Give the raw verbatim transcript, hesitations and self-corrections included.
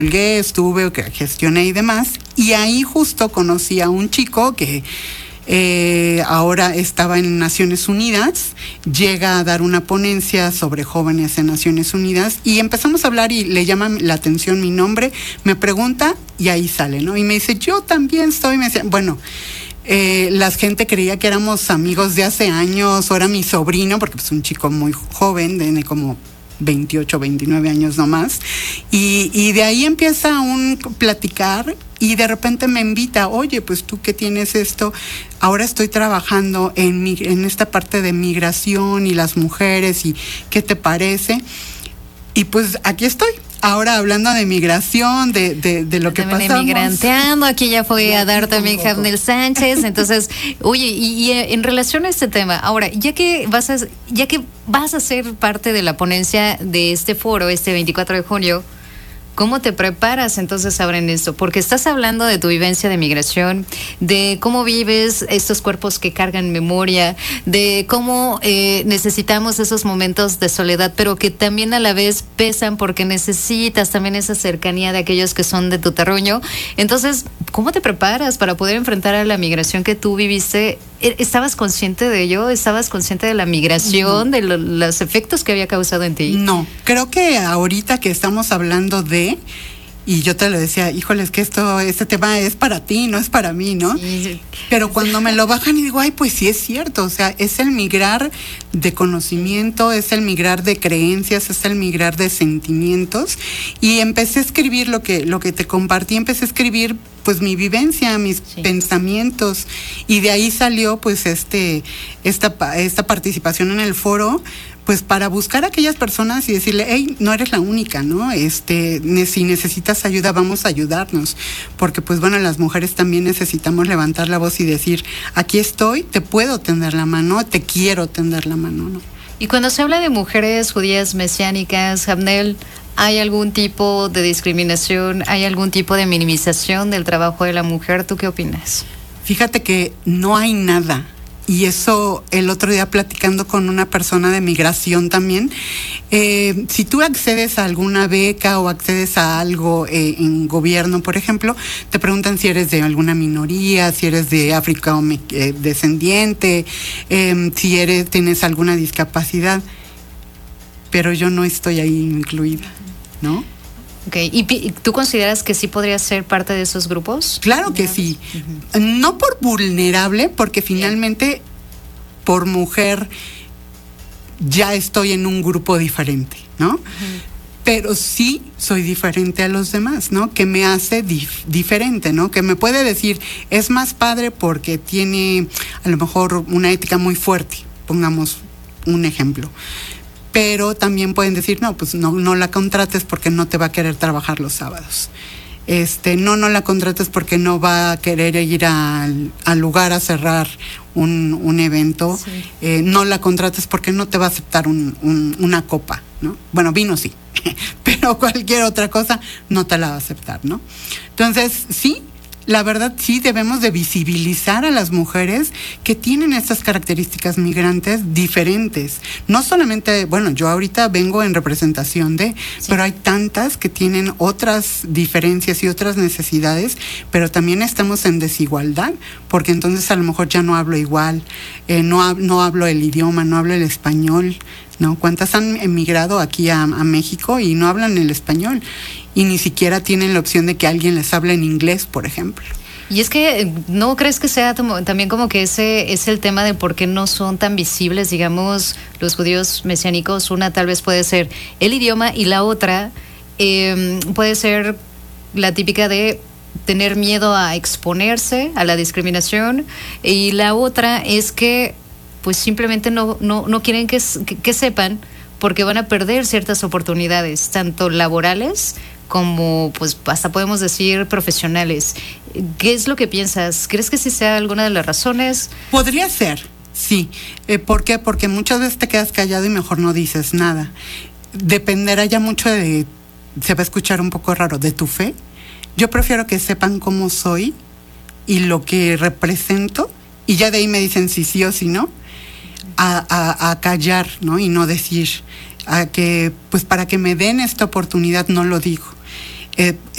estuve, que gestioné y demás, y ahí justo conocí a un chico que eh, ahora estaba en Naciones Unidas, llega a dar una ponencia sobre jóvenes en Naciones Unidas y empezamos a hablar y le llama la atención mi nombre, me pregunta y ahí sale, ¿no? Y me dice, yo también estoy, me dice, bueno, eh, la gente creía que éramos amigos de hace años, o era mi sobrino, porque es pues, un chico muy joven, tiene como veintiocho, veintinueve años nomás, y, y de ahí empieza un platicar y de repente me invita, oye, pues tú que tienes esto, ahora estoy trabajando en, mi, en esta parte de migración y las mujeres y ¿qué te parece? Y pues aquí estoy. Ahora hablando de migración, de, de, de lo que pasamos. También emigranteando, aquí ya fue a dar también Javnel Sánchez. Entonces, oye, y, y en relación a este tema, ahora, ya que vas a, ya que vas a ser parte de la ponencia de este foro, este veinticuatro de junio, ¿cómo te preparas entonces ahora en esto? Porque estás hablando de tu vivencia de migración, de cómo vives estos cuerpos que cargan memoria, de cómo eh, necesitamos esos momentos de soledad, pero que también a la vez pesan porque necesitas también esa cercanía de aquellos que son de tu terruño. Entonces, ¿cómo te preparas para poder enfrentar a la migración que tú viviste? ¿Estabas consciente de ello? ¿Estabas consciente de la migración, no. de lo, los efectos que había causado en ti? No, creo que ahorita que estamos hablando de, y yo te lo decía, híjole, es que esto, este tema es para ti, no es para mí, ¿no? Sí. Pero cuando me lo bajan y digo, ay, pues sí es cierto, o sea, es el migrar de conocimiento, es el migrar de creencias, es el migrar de sentimientos, y empecé a escribir lo que, lo que te compartí, empecé a escribir pues mi vivencia, mis sí. pensamientos, y de ahí salió pues este, esta, esta participación en el foro, pues para buscar a aquellas personas y decirle, hey, no eres la única, ¿no? Este, ne- si necesitas ayuda, vamos a ayudarnos, porque pues bueno, las mujeres también necesitamos levantar la voz y decir, aquí estoy, te puedo tender la mano, te quiero tender la mano, ¿no? Y cuando se habla de mujeres judías mesiánicas, Javnel, ¿hay algún tipo de discriminación, hay algún tipo de minimización del trabajo de la mujer? ¿Tú qué opinas? Fíjate que no hay nada. Y eso el otro día platicando con una persona de migración también, eh, si tú accedes a alguna beca o accedes a algo eh, en gobierno, por ejemplo, te preguntan si eres de alguna minoría, si eres de África o eh, descendiente, eh, si eres, tienes alguna discapacidad, pero yo no estoy ahí incluida, ¿no? Okay. ¿Y tú consideras que sí podrías ser parte de esos grupos? Claro que sí. Uh-huh. No por vulnerable, porque finalmente yeah. por mujer ya estoy en un grupo diferente, ¿no? Uh-huh. Pero sí soy diferente a los demás, ¿no? Que me hace dif- diferente, ¿no? Que me puede decir, es más padre porque tiene a lo mejor una ética muy fuerte, pongamos un ejemplo. Pero también pueden decir, no, pues no, no la contrates porque no te va a querer trabajar los sábados. Este, no, no la contrates porque no va a querer ir al, al lugar a cerrar un, un evento. Sí. Eh, no la contrates porque no te va a aceptar un, un, una copa, ¿no? Bueno, vino sí, pero cualquier otra cosa no te la va a aceptar, ¿no? Entonces, sí, la verdad sí debemos de visibilizar a las mujeres que tienen estas características migrantes diferentes. No solamente, bueno, yo ahorita vengo en representación de, sí. pero hay tantas que tienen otras diferencias y otras necesidades, pero también estamos en desigualdad, porque entonces a lo mejor ya no hablo igual, eh, no, hab- no hablo el idioma, no hablo el español, ¿no? ¿Cuántas han emigrado aquí a, a México y no hablan el español? Y ni siquiera tienen la opción de que alguien les hable en inglés, por ejemplo. Y es que, ¿no crees que sea también como que ese es el tema de por qué no son tan visibles, digamos, los judíos mesiánicos? Una tal vez puede ser el idioma y la otra eh, puede ser la típica de tener miedo a exponerse a la discriminación, y la otra es que pues simplemente no, no, no quieren que, que, que sepan, porque van a perder ciertas oportunidades, tanto laborales como, pues, hasta podemos decir profesionales. ¿Qué es lo que piensas? ¿Crees que sí sea alguna de las razones? Podría ser, sí. Eh, ¿Por qué? Porque muchas veces te quedas callado y mejor no dices nada. Dependerá ya mucho de, se va a escuchar un poco raro, de tu fe. Yo prefiero que sepan cómo soy y lo que represento, y ya de ahí me dicen si sí o si no, a, a, a callar, ¿no? Y no decir, a que, pues para que me den esta oportunidad no lo digo. Eh,